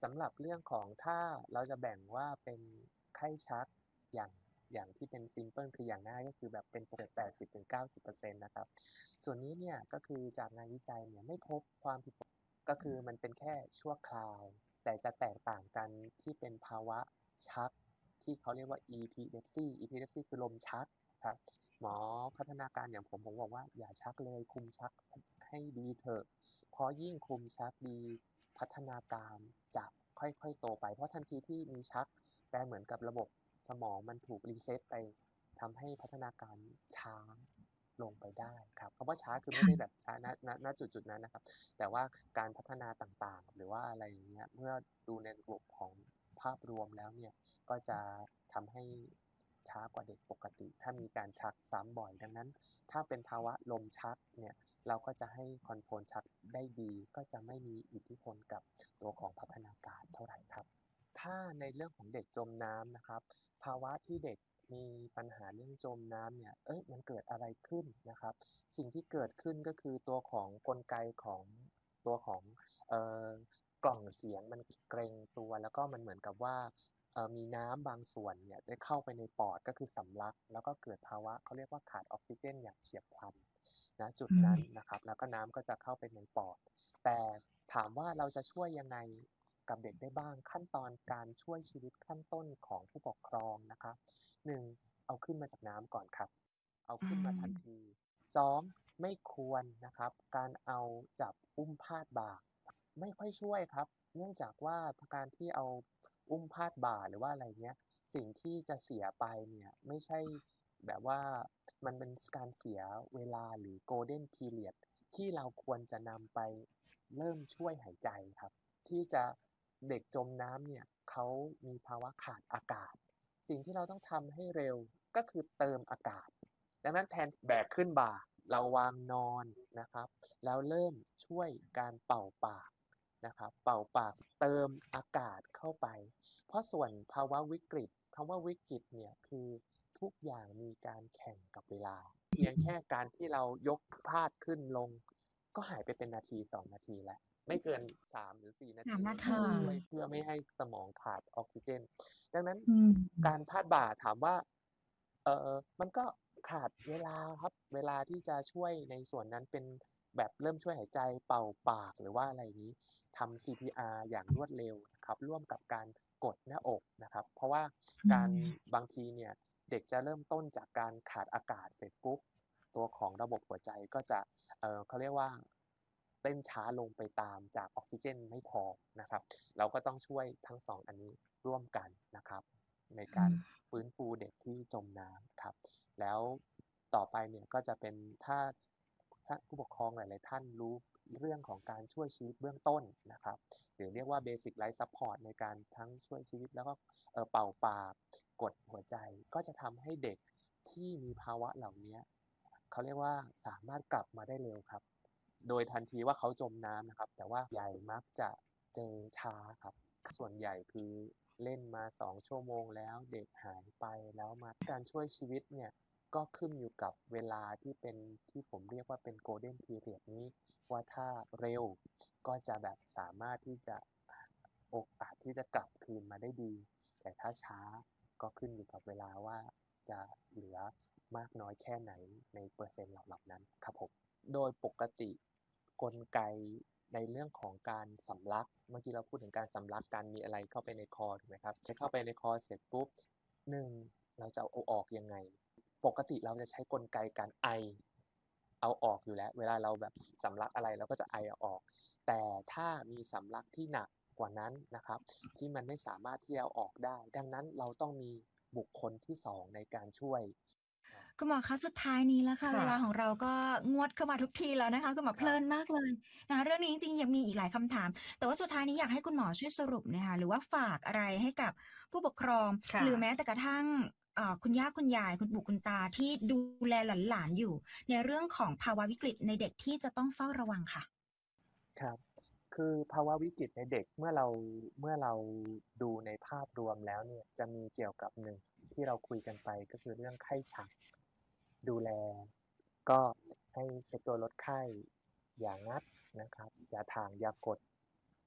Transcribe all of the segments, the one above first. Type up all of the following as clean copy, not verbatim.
สำหรับเรื่องของถ้าเราจะแบ่งว่าเป็นไข้ชักอย่างอย่างที่เป็น simple คืออย่างง่ายก็คือแบบเป็นปกติ80-90%นะครับส่วนนี้เนี่ยก็คือจากงานวิจัยเนี่ยไม่พบความผิดปกติก็คือมันเป็นแค่ชั่วคราวแต่จะแตกต่างกันที่เป็นภาวะชักที่เขาเรียกว่า epilepsy คือลมชักครับหมอพัฒนาการอย่างผมบอกว่าอย่าชักเลยคุมชักให้ดีเถอะเพราะยิ่งคุมชักดี พัฒนาการจะค่อยๆโตไปเพราะทันทีที่มีชักแต่เหมือนกับระบบสมองมันถูกรีเซ็ตไปทำให้พัฒนาการช้าลงไปได้ครับคำว่าช้าคือไม่ได้แบบช้าณจุดๆนั้นนะครับแต่ว่าการพัฒนาต่างๆหรือว่าอะไรอย่างเงี้ยเมื่อดูในระบบของภาพรวมแล้วเนี่ยก็จะทำให้ช้ากว่าเด็กปกติถ้ามีการชักซ้ำบ่อยดังนั้นถ้าเป็นภาวะลมชักเนี่ย เราก็จะให้คอนโทรลชักได้ดีก็จะไม่มีอิทธิพลกับตัวของพัฒนาการเท่าไหร่ครับถ้าในเรื่องของเด็กจมน้ำนะครับภาวะที่เด็กมีปัญหาเรื่องจมน้ำเนี่ยมันเกิดอะไรขึ้นนะครับสิ่งที่เกิดขึ้นก็คือตัวของกลไกของตัวของเอ่อกล่องเสียงมันเกร็งตัวแล้วก็มันเหมือนกับว่ามีน้ำบางส่วนเนี่ยได้เข้าไปในปอดก็คือสำลักแล้วก็เกิดภาวะเขาเรียกว่าขาดออกซิเจนอย่างเฉียบพลัน ณจุดอืนั้นมนะครับแล้วก็น้ำก็จะเข้าไปในปอดแต่ถามว่าเราจะช่วยยังไงกับเด็กได้บ้างขั้นตอนการช่วยชีวิตขั้นต้นของผู้ปกครองนะครับ1เอาขึ้นมาจากน้ำก่อนครับเอาอืขึ้นมาทันมที2ไม่ควรนะครับการเอาจับอุ้มพาดบ่าไม่ค่อยช่วยครับเนื่องจากว่าการที่เอาอุ้มพาดบ่าหรือว่าอะไรเงี้ยสิ่งที่จะเสียไปเนี่ยไม่ใช่ แบบว่ามันเป็นการเสียเวลาหรือ Golden Period ที่เราควรจะนำไปเริ่มช่วยหายใจครับที่จะเด็กจมน้ำเนี่ยเขามีภาวะขาดอากาศสิ่งที่เราต้องทำให้เร็วก็คือเติมอากาศดังนั้นแทนแบกขึ้นบ่าเราวางนอนนะครับแล้วเริ่มช่วยการเป่าปากนะครับเป่าปากเติมอากาศเข้าไปเพราะส่วนภาวะวิกฤตคำว่าวิกฤตเนี่ยคือ ทุกอย่างมีการแข่งกับเวลาเพียงแค่การที่เรายกพาดขึ้นลงก็หายไปเป็นนาที2 นาทีแล้วไม่เกิน3 หรือ 4 นาทีในการ 3 นาทีช่วยเพื่อไม่ให้สมองขาดออกซิเจนดังนั้นอืมการพาดบ่าถามว่ามันก็ขาดเวลาครับเวลาที่จะช่วยในส่วนนั้นเป็นแบบเริ่มช่วยหายใจเป่าปากหรือว่าอะไรนี้ทำ CPR อย่างรวดเร็วนะครับร่วมกับการกดหน้าอกนะครับเพราะว่าอืการมบางทีเนี่ย เด็กจะเริ่มต้นจากการขาดอากาศเสร็จปุ๊บตัวของระบบหัวใจก็จะเขาเรียกว่าเต้นช้าลงไปตามจากออกซิเจนไม่พอนะครับเราก็ต้องช่วยทั้งสองอันนี้ร่วมกันนะครับในการอืมฟื้นฟูเด็กที่จมน้ำครับแล้วต่อไปเนี่ยก็จะเป็นถ้าผู้ปกครองหลายๆท่านรู้เรื่องของการช่วยชีวิตเบื้องต้นนะครับหรือเรียกว่า Basic Life Support ในการทั้งช่วยชีวิตแล้วก็เป่าปาก กดหัวใจก็จะทำให้เด็กที่มีภาวะเหล่านี้เขาเรียกว่าสามารถกลับมาได้เร็วครับโดยทันทีว่าเขาจมน้ำนะครับแต่ว่าใหญ่มักจะเจอช้าครับส่วนใหญ่คือเล่นมา2 ชั่วโมงแล้วเด็กหายไปแล้วมาการช่วยชีวิตเนี่ยก็ขึ้นอยู่กับเวลาที่เป็นที่ผมเรียกว่าเป็น Golden Period นี้ว่าถ้าเร็วก็จะแบบสามารถที่จะโอกาสที่จะกลับคืนมาได้ดีแต่ถ้าช้า ก็ขึ้นอยู่กับเวลาว่าจะเหลือมากน้อยแค่ไหนในเปอร์เซ็นต์เหล่านั้นครับผมโดยปกติกลไกในเรื่องของการสำลักเมื่อกี้เราพูดถึงการสำลักการมีอะไรเข้าไปในคอถูกไหมครับใช้เข้าไปในคอเสร็จปุ๊บหนึ่งเราจะเอาออกยังไงปกติเราจะใช้กลไกการไอเอาออกอยู่แล้วเวลาเราแบบสำลักอะไรเราก็จะไอเอาออกแต่ถ้ามีสำลักที่หนักกว่านั้นนะครับ ที่มันไม่สามารถที่จะเอาออกได้ดังนั้นเราต้องมีบุคคลที่2ในการช่วยคุณหมอคะสุดท้ายนี้แล้วค่ะเวค่ะลาของเราก็งวดเข้ามาทุกทีแล้วนะคะคุณหมอเพลินครับมากเลยนะคะเรื่องนี้จริงๆยังมีอีกหลายคำถามแต่ว่าสุดท้ายนี้อยากให้คุณหมอช่วยสรุปหน่อยค่ะหรือว่าฝากอะไรให้กับผู้ปกครองหค่ะรือแม้แต่กระทั่งคุณย่าคุณยายคุณปู่คุณตาที่ดูแลหลานๆอยู่ในเรื่องของภาวะวิกฤตในเด็กที่จะต้องเฝ้าระวังค่ะครับคือภาวะวิกฤตในเด็กเมื่อเราดูในภาพรวมแล้วเนี่ยจะมีเกี่ยวกับหนึ่งที่เราคุยกันไปก็คือเรื่องไข้ชักดูแลก็ให้เช็ดตัวลดไข้อย่างงัดนะครับอย่าถ่างอย่ากด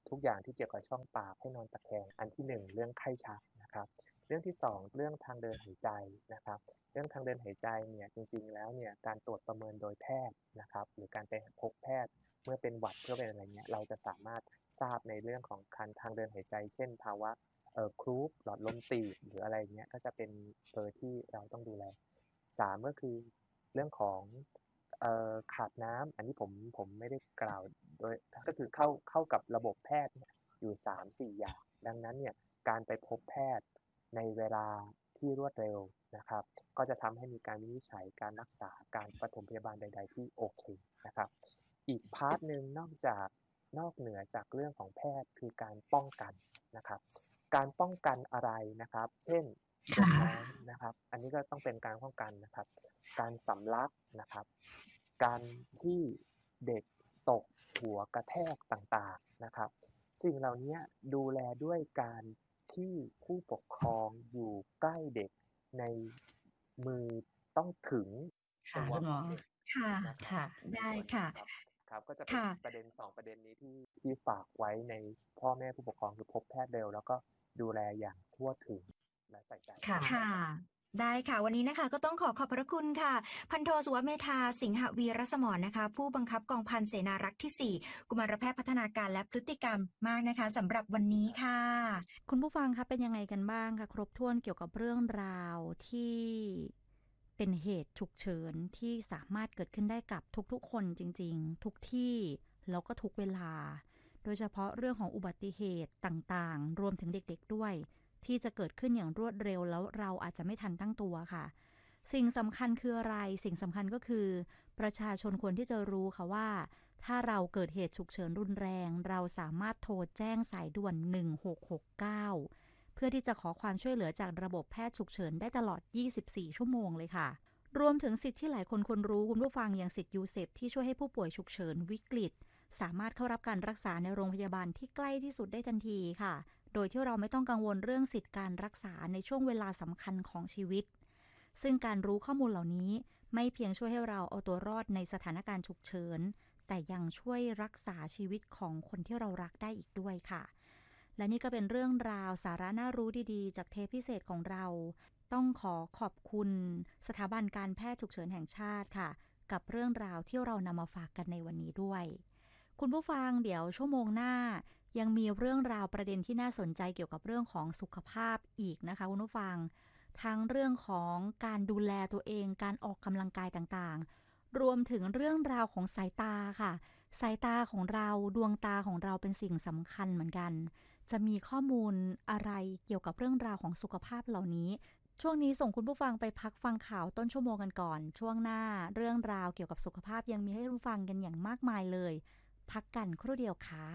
ทุกอย่างที่เกี่ยวกับช่องปากให้นอนตะแคงอันที่1เรื่องไข้ชักนะครับเรื่องที่2เรื่องทางเดินหายใจนะครับเรื่องทางเดินหายใจเนี่ยจริงๆแล้วเนี่ยการตรวจประเมินโดยแพทย์นะครับหรือการไปพบแพทย์เมื่อเป็นหวัดเพื่อเป็นอะไรเงี้ยเราจะสามารถทราบในเรื่องของการทางเดินหายใจเช่นภาวะครูปหลอดลมตีบหรืออะไรเงี้ยก็จะเป็นที่เราต้องดูแล3ก็คือเรื่องของขาดน้ำอันนี้ผมไม่ได้กล่าวโดยก็คือเข้ากับระบบแพทย์เนี่ยอยู่ 3-4 อย่างดังนั้นเนี่ยการไปพบแพทย์ในเวลาที่รวดเร็วนะครับก็จะทำให้มีการวินิจฉัยการรักษาการปฐมพยาบาลใดๆที่โอเคนะครับอีกพาร์ทหนึ่งนอกเหนือจากเรื่องของแพทย์คือการป้องกันนะครับการป้องกันอะไรนะครับเช่นจมน้ำนะครับอันนี้ก็ต้องเป็นการป้องกันนะครับการสำลักนะครับการที่เด็กตกหัวกระแทกต่างๆนะครับสิ่งเหล่านี้ดูแลด้วยการที่ผู้ปกครองอยู่ใกล้เด็กในมือต้องถึงค่ะตัวคุณหมอของเด็กค่ะนะครับค่ะในได้ส่วนค่ะนี้ครับก็จะเป็นค่ะประเด็น2ประเด็นนี้ที่ฝากไว้ในพ่อแม่ผู้ปกครองคือพบแพทย์เร็ว แล้วก็ดูแลอย่างทั่วถึงและใส่ใจค่ะค่ะ ได้ค่ะ วันนี้นะคะก็ต้องขอบพระคุณค่ะ พันโทสุวเมธา สิงหวีรสมรนะคะ ผู้บังคับกองพันเสนารักษ์ที่ 4 กุมารแพทย์พัฒนาการและพฤติกรรมมากนะคะสำหรับวันนี้ค่ะคุณผู้ฟังคะเป็นยังไงกันบ้างคะครบถ้วนเกี่ยวกับเรื่องราวที่เป็นเหตุฉุกเฉินที่สามารถเกิดขึ้นได้กับทุกๆคนจริงๆทุกที่แล้วก็ทุกเวลา โดยเฉพาะเรื่องของอุบัติเหตุต่างๆรวมถึงเด็กๆด้วยที่จะเกิดขึ้นอย่างรวดเร็วแล้วเราอาจจะไม่ทันตั้งตัวค่ะสิ่งสำคัญคืออะไรสิ่งสำคัญก็คือประชาชนควรที่จะรู้ค่ะว่าถ้าเราเกิดเหตุฉุกเฉินรุนแรงเราสามารถโทรแจ้งสายด่วน1669เพื่อที่จะขอความช่วยเหลือจากระบบแพทย์ฉุกเฉินได้ตลอด24ชั่วโมงเลยค่ะรวมถึงสิทธิ์ที่หลายคนควรรู้คุณผู้ฟังอย่างสิทธิ์ยูเซฟที่ช่วยให้ผู้ป่วยฉุกเฉินวิกฤตสามารถเข้ารับการรักษาในโรงพยาบาลที่ใกล้ที่สุดได้ทันทีค่ะโดยที่เราไม่ต้องกังวลเรื่องสิทธิ์การรักษาในช่วงเวลาสำคัญของชีวิตซึ่งการรู้ข้อมูลเหล่านี้ไม่เพียงช่วยให้เราเอาตัวรอดในสถานการณ์ฉุกเฉินแต่ยังช่วยรักษาชีวิตของคนที่เรารักได้อีกด้วยค่ะและนี่ก็เป็นเรื่องราวสาระน่ารู้ดีๆจากเทปพิเศษของเราต้องขอบคุณสถาบันการแพทย์ฉุกเฉินแห่งชาติค่ะกับเรื่องราวที่เรานำมาฝากกันในวันนี้ด้วยคุณผู้ฟังเดี๋ยวชั่วโมงหน้ายังมีเรื่องราวประเด็นที่น่าสนใจเกี่ยวกับเรื่องของสุขภาพอีกนะคะคุณผู้ฟังทั้งเรื่องของการดูแลตัวเองการออกกำลังกายต่างๆรวมถึงเรื่องราวของสายตาค่ะสายตาของเราดวงตาของเราเป็นสิ่งสำคัญเหมือนกันจะมีข้อมูลอะไรเกี่ยวกับเรื่องราวของสุขภาพเหล่านี้ช่วงนี้ส่งคุณผู้ฟังไปพักฟังข่าวต้นชั่วโมงกันก่อนช่วงหน้าเรื่องราวเกี่ยวกับสุขภาพยังมีให้คุณฟังกันอย่างมากมายเลยพักกันครู่เดียวค่ะ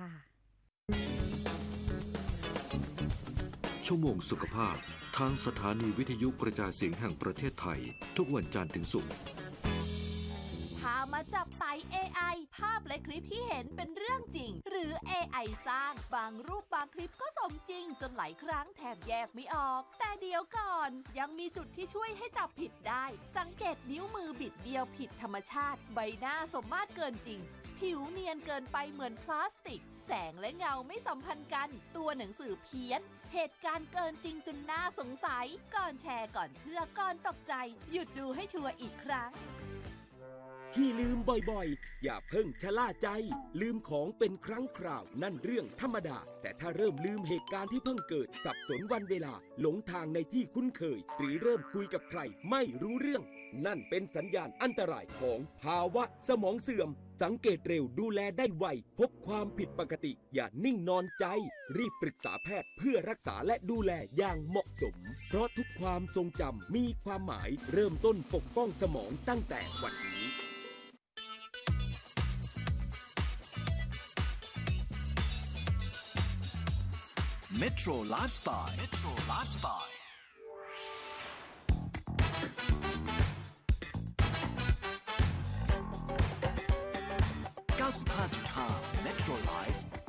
ชั่วโมงสุขภาพทางสถานีวิทยุกระจายเสียงแห่งประเทศไทยทุกวันจันทร์ถึงศุกร์พามาจับไต่ AI ภาพและคลิปที่เห็นเป็นเรื่องจริงหรือ AI สร้างบางรูปบางคลิปก็สมจริงจนหลายครั้งแทบแยกไม่ออกแต่เดี๋ยวก่อนยังมีจุดที่ช่วยให้จับผิดได้สังเกตนิ้วมือบิดเบี้ยวผิดธรรมชาติใบหน้าสมมาตรเกินจริงผิวเนียนเกินไปเหมือนพลาสติกแสงและเงาไม่สัมพันธ์กันตัวหนังสือเพี้ยนเหตุการณ์เกินจริงจนน่าสงสัยก่อนแชร์ก่อนเชื่อก่อนตกใจหยุดดูให้ชัวร์อีกครั้งที่ลืมบ่อยๆอย่าเพิ่งชะล่าใจลืมของเป็นครั้งคราวนั่นเรื่องธรรมดาแต่ถ้าเริ่มลืมเหตุการณ์ที่เพิ่งเกิดสับสนวันเวลาหลงทางในที่คุ้นเคยหรือเริ่มคุยกับใครไม่รู้เรื่องนั่นเป็นสัญญาณอันตรายของภาวะสมองเสื่อมสังเกตเร็วดูแลได้ไวพบความผิดปกติอย่านิ่งนอนใจรีบปรึกษาแพทย์เพื่อรักษาและดูแลอย่างเหมาะสมเพราะทุกความทรงจำมีความหมายเริ่มต้นปกป้องสมองตั้งแต่วันนี้ Metro Lifestyle Metro Lifestyle 95.5 Metro Life